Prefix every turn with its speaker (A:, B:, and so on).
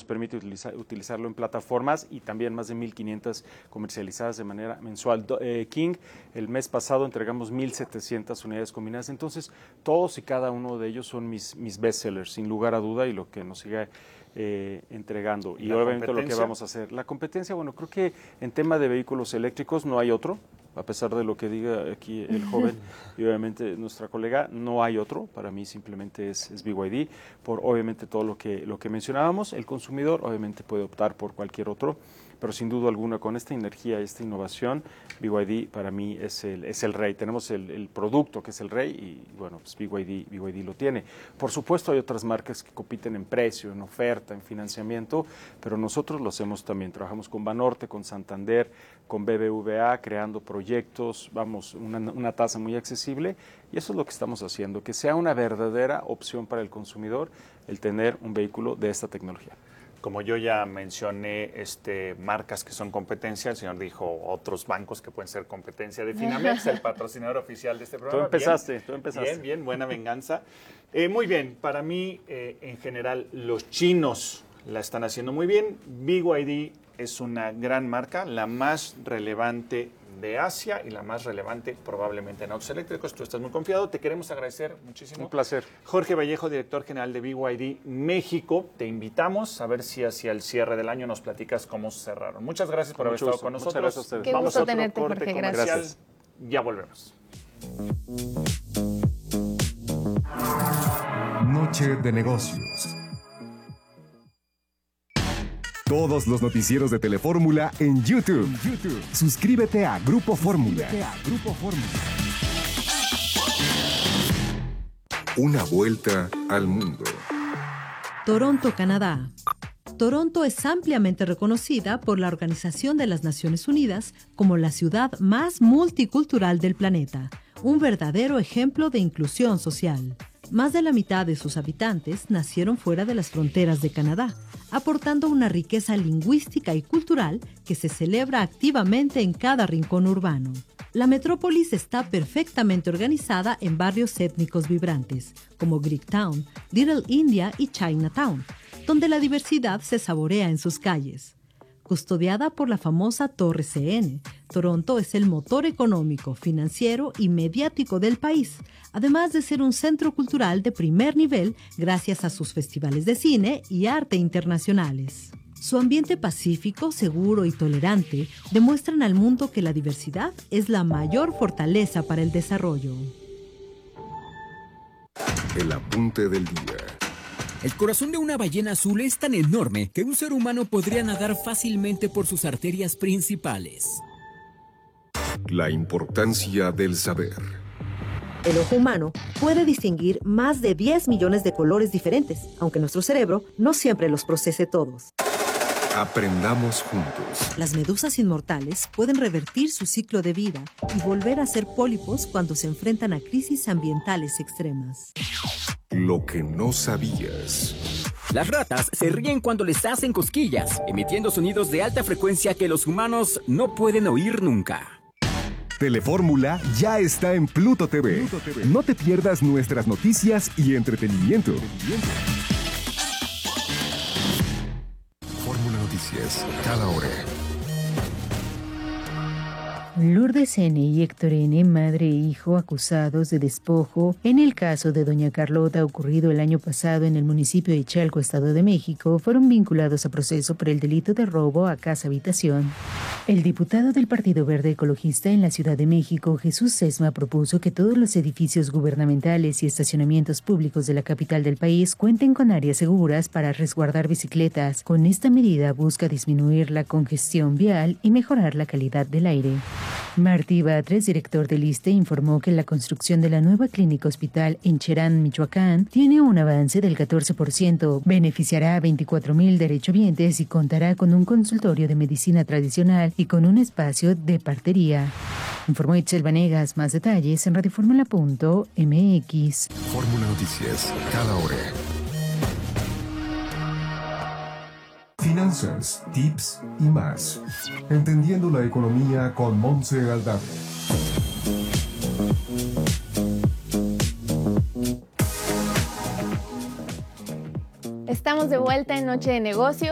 A: nos permite utilizarlo en plataformas y también más de 1,500 comercializadas de manera mensual. King, el mes pasado entregamos 1,700 unidades combinadas, entonces todos y cada uno de ellos son mis bestsellers, sin lugar a duda, y lo que nos siga entregando. Y obviamente lo que vamos a hacer. La competencia, bueno, creo que en tema de vehículos eléctricos no hay otro, a pesar de lo que diga aquí el joven y obviamente nuestra colega, no hay otro. Para mí simplemente es BYD, por obviamente todo lo que mencionábamos. El consumidor obviamente puede optar por cualquier otro, pero sin duda alguna con esta energía, esta innovación, BYD para mí es el rey. Tenemos el producto que es el rey y bueno, pues BYD lo tiene. Por supuesto hay otras marcas que compiten en precio, en oferta, en financiamiento, pero nosotros lo hacemos también. Trabajamos con Banorte, con Santander, con BBVA, creando proyectos, vamos, una tasa muy accesible, y eso es lo que estamos haciendo, que sea una verdadera opción para el consumidor el tener un vehículo de esta tecnología.
B: Como yo ya mencioné marcas que son competencia, el señor dijo otros bancos que pueden ser competencia de Finamex, el patrocinador oficial de este programa.
A: Tú empezaste.
B: Bien, buena venganza. Muy bien, para mí, en general, los chinos la están haciendo muy bien. BYD es una gran marca, la más relevante de Asia y la más relevante probablemente en autos eléctricos. Tú estás muy confiado, te queremos agradecer muchísimo.
A: Un placer.
B: Jorge Vallejo, director general de BYD México, te invitamos a ver si hacia el cierre del año nos platicas cómo cerraron. Muchas gracias por haber estado con nosotros.
A: Muchas gracias a ustedes.
C: Qué
B: Vamos
C: gusto
B: a otro
C: tenerte,
B: corte
C: Jorge,
B: comercial.
A: Gracias.
B: Ya volvemos.
D: Noche de negocios. Todos los noticieros de Telefórmula en YouTube. Suscríbete a Grupo Fórmula. Una vuelta al mundo.
E: Toronto, Canadá. Toronto es ampliamente reconocida por la Organización de las Naciones Unidas como la ciudad más multicultural del planeta, un verdadero ejemplo de inclusión social. Más de la mitad de sus habitantes nacieron fuera de las fronteras de Canadá, aportando una riqueza lingüística y cultural que se celebra activamente en cada rincón urbano. La metrópolis está perfectamente organizada en barrios étnicos vibrantes, como Greektown, Little India y Chinatown, donde la diversidad se saborea en sus calles. Custodiada por la famosa Torre CN, Toronto es el motor económico, financiero y mediático del país, además de ser un centro cultural de primer nivel gracias a sus festivales de cine y arte internacionales. Su ambiente pacífico, seguro y tolerante demuestran al mundo que la diversidad es la mayor fortaleza para el desarrollo.
D: El apunte del día.
F: El corazón de una ballena azul es tan enorme que un ser humano podría nadar fácilmente por sus arterias principales.
D: La importancia del saber.
G: El ojo humano puede distinguir más de 10 millones de colores diferentes, aunque nuestro cerebro no siempre los procese todos.
D: Aprendamos juntos.
E: Las medusas inmortales pueden revertir su ciclo de vida y volver a ser pólipos cuando se enfrentan a crisis ambientales extremas.
D: Lo que no sabías.
F: Las ratas se ríen cuando les hacen cosquillas, emitiendo sonidos de alta frecuencia que los humanos no pueden oír nunca.
D: Telefórmula ya está en Pluto TV. No te pierdas nuestras noticias y entretenimiento. Fórmula Noticias, cada hora.
H: Lourdes N. y Héctor N., madre e hijo acusados de despojo en el caso de doña Carlota ocurrido el año pasado en el municipio de Chalco, Estado de México, fueron vinculados a proceso por el delito de robo a casa-habitación. El diputado del Partido Verde Ecologista en la Ciudad de México, Jesús Sesma, propuso que todos los edificios gubernamentales y estacionamientos públicos de la capital del país cuenten con áreas seguras para resguardar bicicletas. Con esta medida busca disminuir la congestión vial y mejorar la calidad del aire. Martí Batres, director del ISSSTE, informó que la construcción de la nueva clínica hospital en Cherán, Michoacán, tiene un avance del 14%, beneficiará a 24,000 derechohabientes y contará con un consultorio de medicina tradicional y con un espacio de partería. Informó Itzel Vanegas. Más detalles en radioformula.mx.
D: Fórmula Noticias, cada hora. Finanzas, tips y más. Entendiendo la economía con Montse Aldave.
C: Estamos de vuelta en Noche de Negocios.